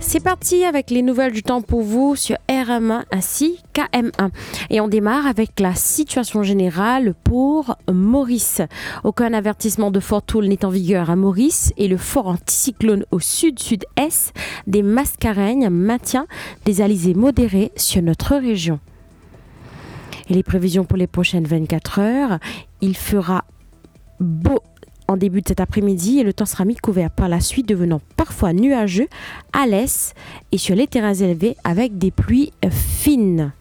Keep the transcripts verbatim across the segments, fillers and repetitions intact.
C'est parti avec les nouvelles du temps pour vous sur R M un ainsi qu'K M un. Et on démarre avec la situation générale pour Maurice. Aucun avertissement de fortune n'est en vigueur à Maurice et le fort anticyclone au sud-sud-est des Mascareignes maintient des alizés modérés sur notre région. Et les prévisions pour les prochaines vingt-quatre heures, il fera beau en début de cet après-midi et le temps sera mi-couvert par la suite, devenant parfois nuageux à l'est et sur les terrains élevés avec des pluies fines.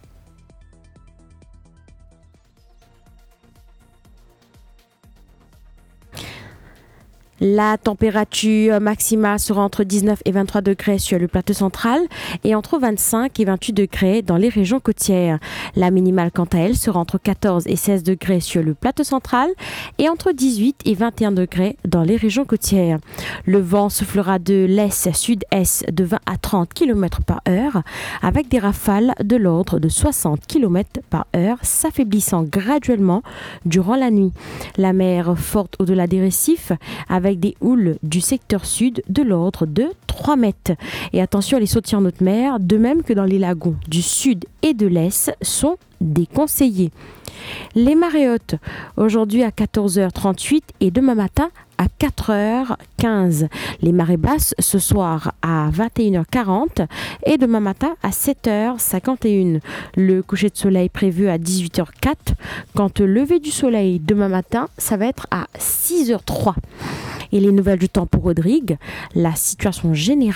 La température maximale sera entre dix-neuf et vingt-trois degrés sur le plateau central et entre vingt-cinq et vingt-huit degrés dans les régions côtières. La minimale, quant à elle, sera entre quatorze et seize degrés sur le plateau central et entre dix-huit et vingt et un degrés dans les régions côtières. Le vent soufflera de l'est-sud-est de vingt à trente kilomètres par heure avec des rafales de l'ordre de soixante kilomètres par heure, s'affaiblissant graduellement durant la nuit. La mer forte au-delà des récifs avec avec des houles du secteur sud de l'ordre de trois mètres. Et attention, les sautiers en haute mer, de même que dans les lagons du sud et de l'est, sont déconseillés. Les marées hautes, aujourd'hui à quatorze heures trente-huit et demain matin à quatre heures quinze. Les marées basses ce soir à vingt et une heures quarante et demain matin à sept heures cinquante et un. Le coucher de soleil prévu à dix-huit heures quatre. Quant au lever du soleil demain matin, ça va être à six heures trois. Et les nouvelles du temps pour Rodrigue, la situation générale